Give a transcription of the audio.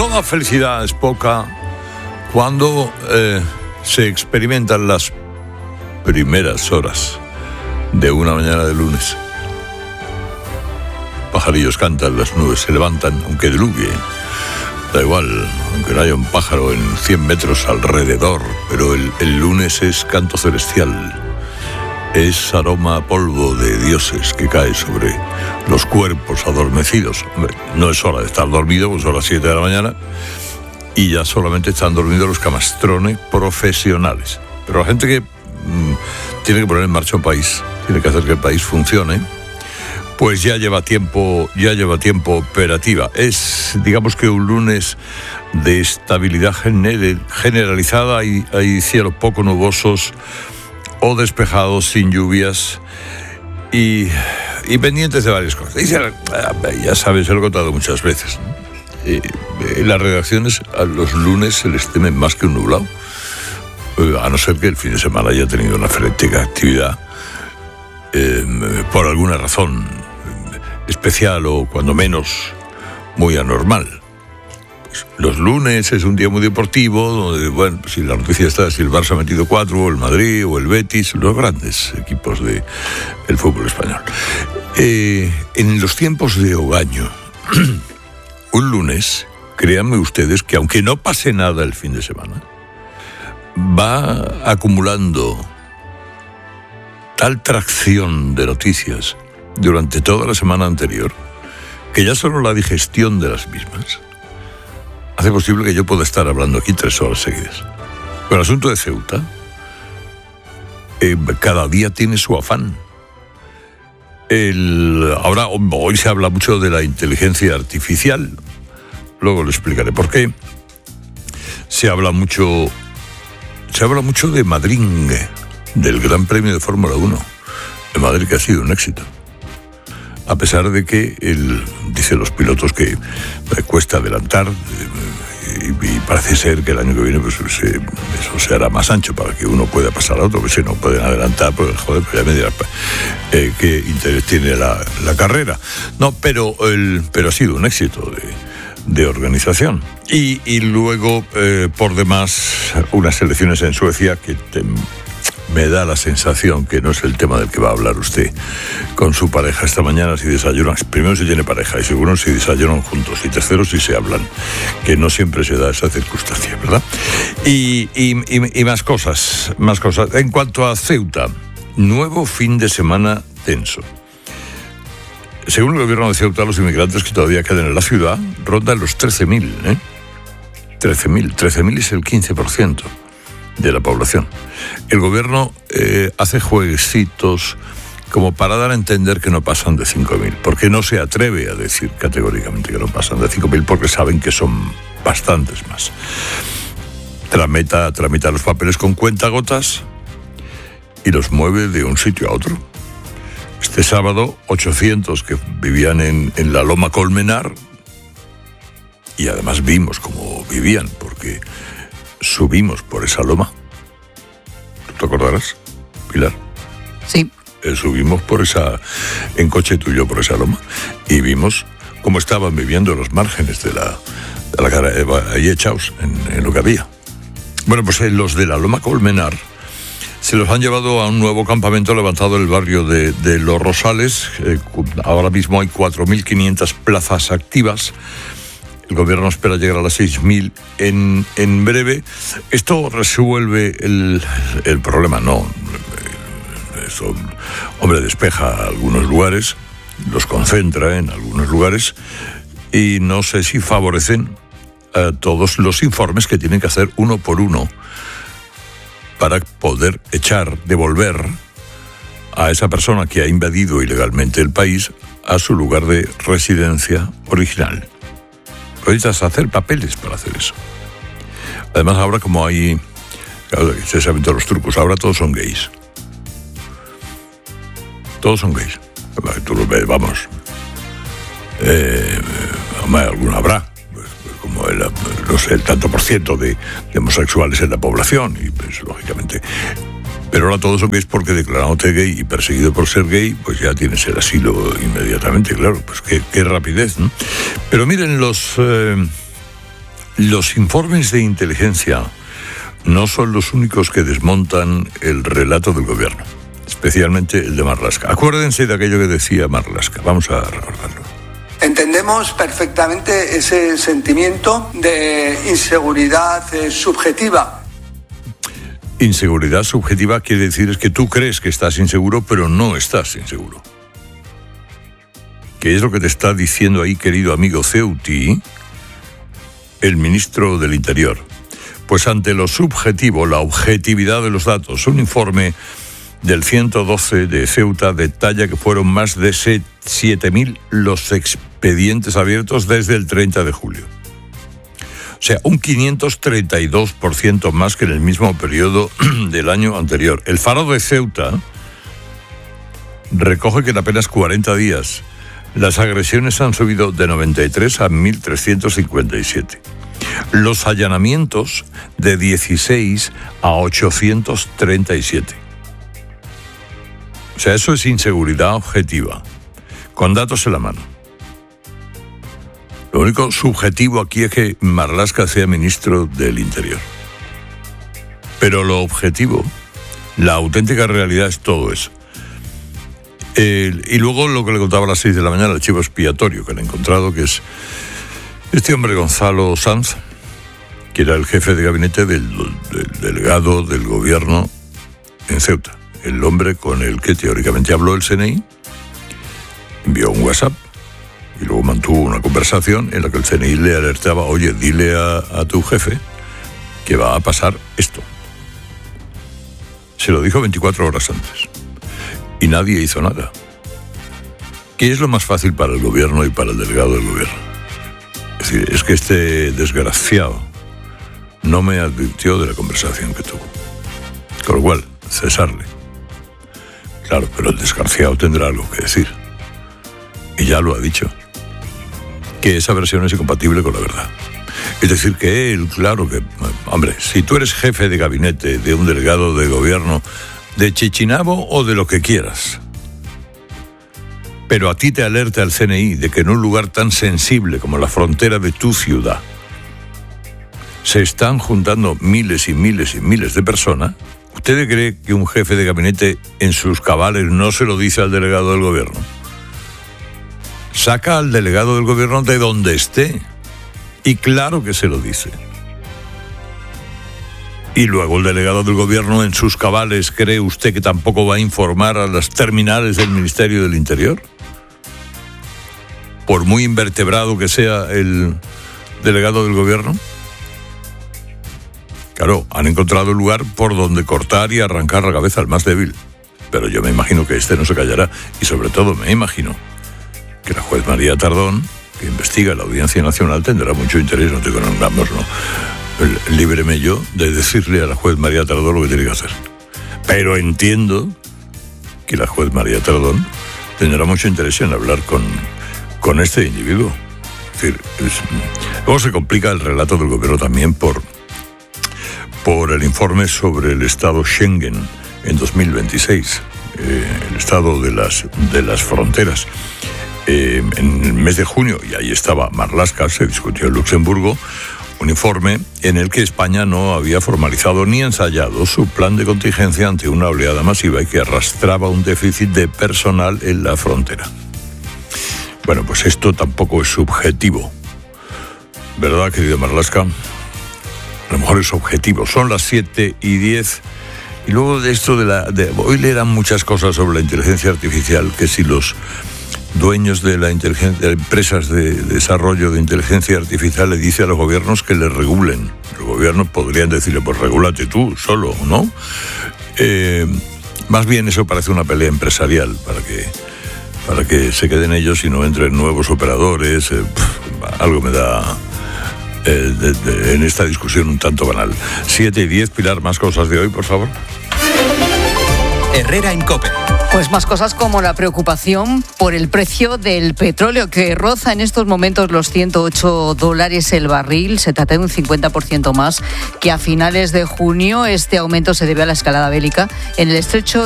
Toda felicidad es poca cuando se experimentan las primeras horas de una mañana de lunes. Pajarillos cantan, las nubes se levantan, aunque diluvie. Da igual, aunque no haya un pájaro en 100 metros alrededor, pero el lunes es canto celestial. Es aroma a polvo de dioses que cae sobre los cuerpos adormecidos. Hombre, no es hora de estar dormido, pues son las 7 de la mañana y ya solamente están dormidos los camastrones profesionales. Pero la gente que tiene que poner en marcha un país, tiene que hacer que el país funcione, pues ya lleva tiempo operativa. Es, digamos que un lunes de estabilidad generalizada. Hay cielos poco nubosos o despejados, sin lluvias y pendientes de varias cosas. Ya sabes, se lo he contado muchas veces, ¿no? Las redacciones a los lunes se les teme más que un nublado, a no ser que el fin de semana haya tenido una frenética actividad por alguna razón especial o cuando menos muy anormal. Pues los lunes es un día muy deportivo, donde, bueno, si la noticia está, si el Barça ha metido 4, o el Madrid, o el Betis, los grandes equipos del fútbol español. En los tiempos de ogaño, un lunes, créanme ustedes que aunque no pase nada el fin de semana, va acumulando tal tracción de noticias durante toda la semana anterior, que ya solo la digestión de las mismas hace posible que yo pueda estar hablando aquí 3 horas seguidas. Pero el asunto de Ceuta, cada día tiene su afán. Hoy se habla mucho de la inteligencia artificial, luego le explicaré por qué. Se habla mucho de Madrid, del Gran Premio de Fórmula 1 de Madrid, que ha sido un éxito. A pesar de que dice los pilotos que cuesta adelantar y parece ser que el año que viene pues eso se hará más ancho para que uno pueda pasar a otro, que si no pueden adelantar, pues joder, pues ya me dirás qué interés tiene la carrera. No, pero ha sido un éxito de organización. Y luego, por demás, unas elecciones en Suecia que me da la sensación que no es el tema del que va a hablar usted con su pareja esta mañana, si desayunan. Primero, si tiene pareja, y segundo, si desayunan juntos, y tercero, si se hablan, que no siempre se da esa circunstancia, ¿verdad? Y más cosas. En cuanto a Ceuta, nuevo fin de semana tenso. Según el gobierno de Ceuta, los inmigrantes que todavía quedan en la ciudad rondan los 13.000, 13.000 es el 15% de la población. El gobierno hace jueguecitos como para dar a entender que no pasan de 5.000, porque no se atreve a decir categóricamente que no pasan de 5.000, porque saben que son bastantes más. Tramita los papeles con cuentagotas y los mueve de un sitio a otro. Este sábado, 800 que vivían en la Loma Colmenar, y además vimos cómo vivían, porque subimos por esa loma. ¿Te acordarás, Pilar? Sí. Subimos en coche tuyo por esa loma y vimos cómo estaban viviendo los márgenes de la cara, ahí echados en lo que había. Bueno, pues los de la Loma Colmenar se los han llevado a un nuevo campamento levantado en el barrio de Los Rosales. Ahora mismo hay 4.500 plazas activas. El gobierno espera llegar a las 6.000 en breve. Esto resuelve el problema, no. Eso, hombre, despeja algunos lugares, los concentra en algunos lugares y no sé si favorecen a todos los informes que tienen que hacer uno por uno para poder devolver a esa persona que ha invadido ilegalmente el país a su lugar de residencia original. Necesitas hacer papeles para hacer eso. Además, ahora como hay... Claro, se saben todos los trucos. Ahora todos son gays. Todos son gays. Tú lo ves, vamos. Alguno habrá. Como el tanto por ciento de homosexuales en la población. Y pues, lógicamente... Pero ahora todos son gays porque declarándote gay y perseguido por ser gay, pues ya tienes el asilo inmediatamente, claro. Pues qué rapidez, ¿no? Pero miren, Los informes de inteligencia no son los únicos que desmontan el relato del gobierno, especialmente el de Marlaska. Acuérdense de aquello que decía Marlaska, vamos a recordarlo. Entendemos perfectamente ese sentimiento de inseguridad subjetiva. Inseguridad subjetiva quiere decir es que tú crees que estás inseguro, pero no estás inseguro. ¿Qué es lo que te está diciendo ahí, querido amigo Ceuti, el ministro del Interior? Pues ante lo subjetivo, la objetividad de los datos, un informe del 112 de Ceuta detalla que fueron más de 7.000 los expedientes abiertos desde el 30 de julio. O sea, un 532% más que en el mismo periodo del año anterior. El Faro de Ceuta recoge que en apenas 40 días las agresiones han subido de 93 a 1.357. Los allanamientos de 16 a 837. O sea, eso es inseguridad objetiva, con datos en la mano. Lo único subjetivo aquí es que Marlaska sea ministro del Interior. Pero lo objetivo, la auténtica realidad es todo eso. Y luego lo que le contaba a las 6 de la mañana, el archivo expiatorio que le he encontrado, que es este hombre Gonzalo Sanz, que era el jefe de gabinete del delegado del gobierno en Ceuta. El hombre con el que teóricamente habló el CNI, envió un WhatsApp y luego mantuvo una conversación en la que el CNI le alertaba, oye, dile a tu jefe que va a pasar esto. Se lo dijo 24 horas antes y nadie hizo nada. ¿Qué es lo más fácil para el gobierno y para el delegado del gobierno? Es decir, es que este desgraciado no me advirtió de la conversación que tuvo. Con lo cual, cesarle. Claro, pero el desgraciado tendrá algo que decir. Y ya lo ha dicho. Que esa versión es incompatible con la verdad. Es decir, que él, claro que... Hombre, si tú eres jefe de gabinete de un delegado de gobierno de Chichinabo o de lo que quieras, pero a ti te alerta el CNI de que en un lugar tan sensible como la frontera de tu ciudad se están juntando miles y miles y miles de personas, ¿usted cree que un jefe de gabinete en sus cabales no se lo dice al delegado del gobierno? Saca al delegado del gobierno de donde esté. Y claro que se lo dice. Y luego el delegado del gobierno en sus cabales, ¿cree usted que tampoco va a informar a las terminales del Ministerio del Interior? Por muy invertebrado que sea el delegado del gobierno. Claro, han encontrado el lugar por donde cortar y arrancar la cabeza al más débil. Pero yo me imagino que este no se callará. Y sobre todo me imagino que la juez María Tardón, que investiga la Audiencia Nacional, tendrá mucho interés, no tengo vamos, no. Líbreme yo de decirle a la juez María Tardón lo que tiene que hacer. Pero entiendo que la juez María Tardón tendrá mucho interés en hablar con este individuo. Es decir, luego se complica el relato del gobierno también por el informe sobre el estado Schengen en 2026, el estado de las fronteras. En el mes de junio, y ahí estaba Marlaska, se discutió en Luxemburgo, un informe en el que España no había formalizado ni ensayado su plan de contingencia ante una oleada masiva y que arrastraba un déficit de personal en la frontera. Bueno, pues esto tampoco es subjetivo, ¿verdad, querido Marlaska? A lo mejor es objetivo. Son las 7:10 y luego de esto hoy leerán muchas cosas sobre la inteligencia artificial, que si los dueños de la empresas de desarrollo de inteligencia artificial le dice a los gobiernos que le regulen. Los gobiernos podrían decirle, pues regúlate tú solo, ¿no? Más bien eso parece una pelea empresarial para que se queden ellos y no entren nuevos operadores. Algo me da en esta discusión un tanto banal. 7:10, Pilar, más cosas de hoy, por favor. Herrera en COPE. Pues más cosas como la preocupación por el precio del petróleo, que roza en estos momentos los $108 el barril. Se trata de un 50% más que a finales de junio. Este aumento se debe a la escalada bélica en el estrecho